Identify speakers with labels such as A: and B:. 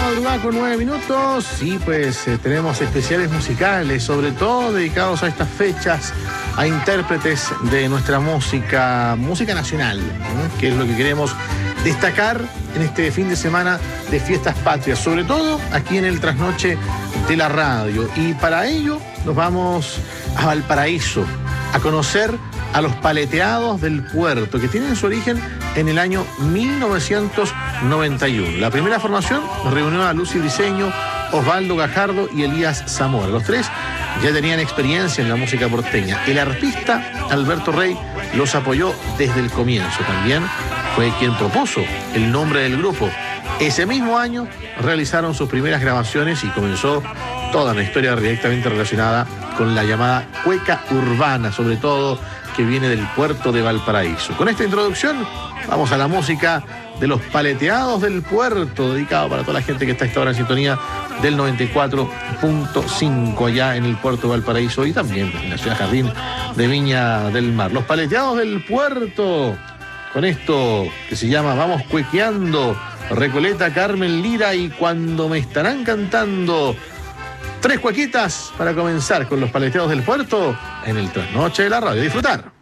A: madrugada con 9 minutos y pues tenemos especiales musicales, sobre todo dedicados a estas fechas, a intérpretes de nuestra música nacional, que es lo que queremos destacar en este fin de semana de fiestas patrias, sobre todo aquí en el trasnoche de la radio. Y para ello nos vamos a Valparaíso a conocer a los Paleteados del Puerto, que tienen su origen en el año 1991. La primera formación reunió a Lucy Briceño, Osvaldo Gajardo y Elías Zamora. Los tres ya tenían experiencia en la música porteña. El artista Alberto Rey los apoyó desde el comienzo. También fue quien propuso el nombre del grupo. Ese mismo año realizaron sus primeras grabaciones y comenzó toda una historia directamente relacionada con la llamada cueca urbana, sobre todo que viene del puerto de Valparaíso. Con esta introducción vamos a la música de los Paleteados del Puerto, dedicado para toda la gente que está a esta hora en sintonía del 94.5 allá en el puerto de Valparaíso y también en la ciudad jardín de Viña del Mar. Los Paleteados del Puerto, con esto que se llama Vamos Cuequeando, Recoleta, Carmen Lira y Cuando me estarán cantando. 3 cuequitas para comenzar con los Paleteados del Puerto en el trasnoche de la radio. Disfrutar.